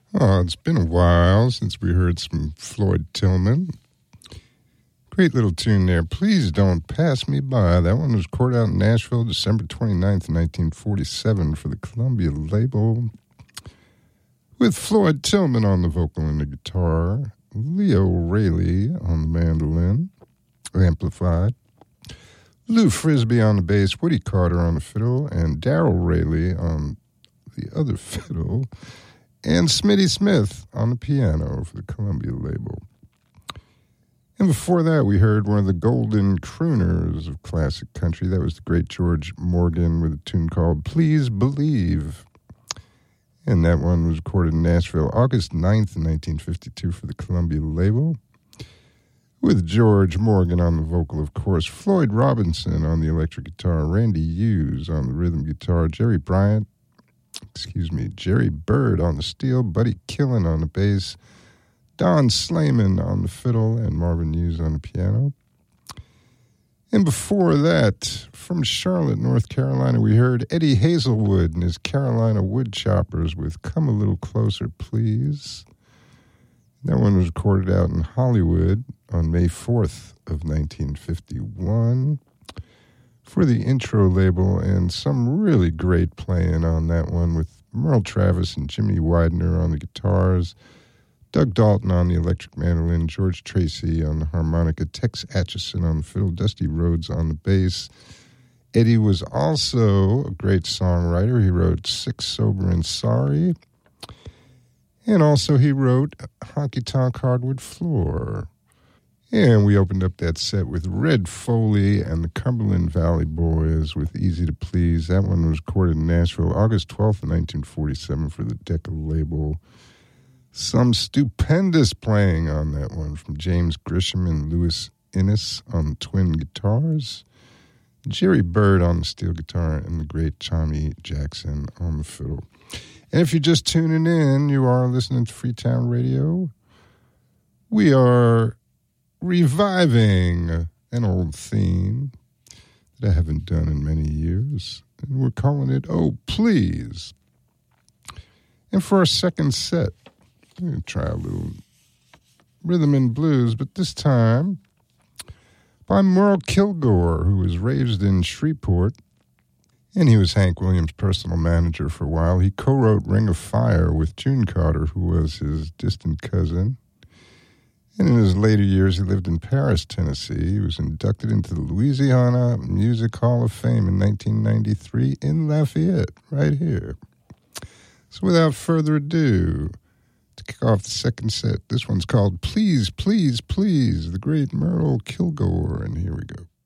Oh, it's been a while since we heard some Floyd Tillman. Great little tune there. Please Don't Pass Me By. That one was recorded out in Nashville December 29th, 1947 for the Columbia label, with Floyd Tillman on the vocal and the guitar, Leo Rayleigh on the mandolin, amplified, Lou Frisbee on the bass, Woody Carter on the fiddle, and Darrell Rayleigh on the other fiddle, and Smitty Smith on the piano for the Columbia label. And before that, we heard one of the golden crooners of classic country. That was the great George Morgan with a tune called Please Believe. And that one was recorded in Nashville August 9th, 1952 for the Columbia label, with George Morgan on the vocal, of course, Floyd Robinson on the electric guitar, Randy Hughes on the rhythm guitar, Jerry Bird on the steel, Buddy Killen on the bass, Don Slayman on the fiddle, and Marvin Hughes on the piano. And before that, from Charlotte, North Carolina, we heard Eddie Hazelwood and his Carolina Woodchoppers with Come a Little Closer, Please. That one was recorded out in Hollywood on May 4th of 1951 for the Intro label, and some really great playing on that one with Merle Travis and Jimmy Widener on the guitars, Doug Dalton on the electric mandolin, George Tracy on the harmonica, Tex Atchison on the fiddle, Dusty Rhodes on the bass. Eddie was also a great songwriter. He wrote Sick, Sober, and Sorry. And also he wrote Honky Tonk Hardwood Floor. And we opened up that set with Red Foley and the Cumberland Valley Boys with Easy to Please. That one was recorded in Nashville August 12th, 1947 for the Decca label. Some stupendous playing on that one from James Grisham and Louis Innes on the twin guitars, Jerry Bird on the steel guitar, and the great Tommy Jackson on the fiddle. And if you're just tuning in, you are listening to Freetown Radio. We are reviving an old theme that I haven't done in many years, and we're calling it Oh Please. And for our second set, I'm going to try a little rhythm and blues, but this time by Merle Kilgore, who was raised in Shreveport, and he was Hank Williams' personal manager for a while. He co-wrote Ring of Fire with June Carter, who was his distant cousin. And in his later years, he lived in Paris, Tennessee. He was inducted into the Louisiana Music Hall of Fame in 1993 in Lafayette, right here. So without further ado, to kick off the second set, this one's called Please, Please, Please, the great Merle Kilgore, and here we go.